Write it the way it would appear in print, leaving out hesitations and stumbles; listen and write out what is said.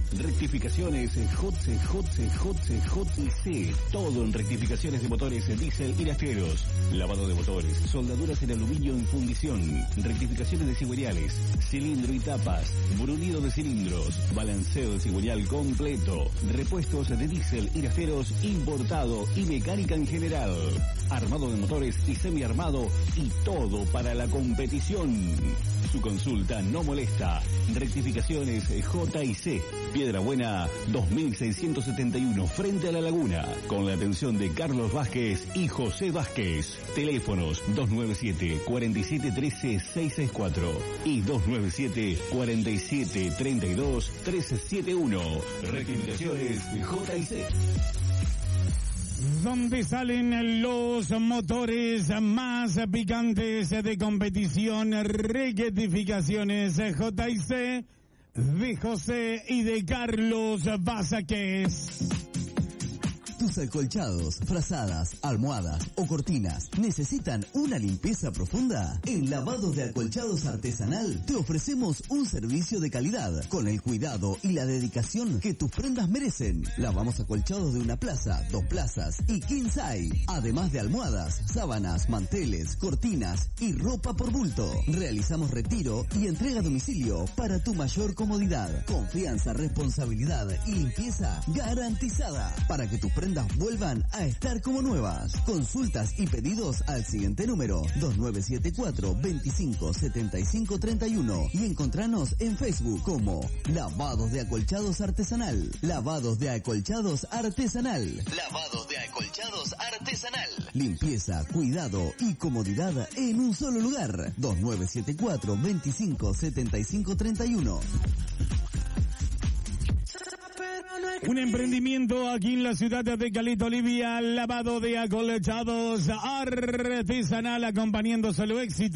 Rectificaciones JC. Todo en rectificaciones de motores diésel y rastreros. Lavado de motores, soldaduras en aluminio en fundición, rectificaciones de cigüeñales, cilindro y tapas, brulido de cilindros, balanceo de cigüeñal completo, repuestos de diésel y rastreros importado y mecánica en general. Armado de motores y semiarmado y todo para la competición. Su consulta no molesta. Rectificaciones J&C. Piedra Buena 2671 frente a la laguna. Con la atención de Carlos Vázquez y José Vázquez. Teléfonos 297-4713-664 y 297-4732-371. Rectificaciones J&C. Donde salen los motores más picantes de competición, rectificaciones J&C de José y de Carlos Vázquez. Tus acolchados, frazadas, almohadas o cortinas necesitan una limpieza profunda. En Lavados de Acolchados Artesanal te ofrecemos un servicio de calidad con el cuidado y la dedicación que tus prendas merecen. Lavamos acolchados de una plaza, 2 plazas y king size, además de almohadas, sábanas, manteles, cortinas y ropa por bulto. Realizamos retiro y entrega a domicilio para tu mayor comodidad. Confianza, responsabilidad y limpieza garantizada para que tus prendas vuelvan a estar como nuevas. Consultas y pedidos al siguiente número 2974-257531 y encontranos en Facebook como Lavados de Acolchados Artesanal. Lavados de Acolchados Artesanal. Lavados de Acolchados Artesanal. Limpieza, cuidado y comodidad en un solo lugar. 2974-257531. Un emprendimiento aquí en la ciudad de Caleta, Olivia, lavado de acolchados artesanal, acompañando solo éxito.